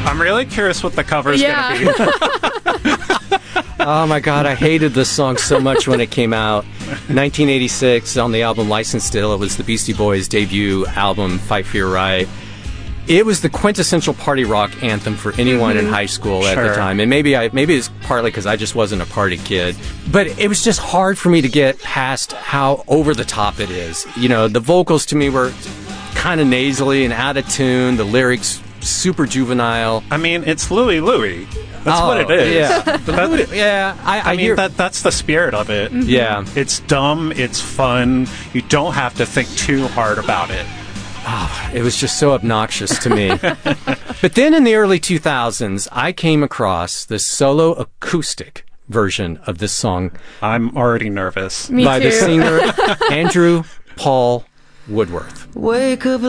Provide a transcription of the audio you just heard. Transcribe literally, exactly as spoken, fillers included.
I'm really curious what the cover's Yeah. going to be. Oh my God, I hated this song so much when it came out. nineteen eighty-six, on the album License Still, it was the Beastie Boys' debut album, Fight for Your Right. It was the quintessential party rock anthem for anyone mm-hmm. in high school at sure. the time. And maybe I maybe it's partly because I just wasn't a party kid. But it was just hard for me to get past how over the top it is. You know, the vocals to me were kind of nasally and out of tune. The lyrics super juvenile. I mean, it's Louie Louie. That's oh, what it is. Yeah, that, yeah. I, I, I mean, hear that that's the spirit of it. Mm-hmm. Yeah, it's dumb. It's fun. You don't have to think too hard about it. Oh, it was just so obnoxious to me. But then in the early two thousands, I came across this solo acoustic version of this song. I'm already nervous. Me by too. the singer Andrew Paul Woodworth. Wake up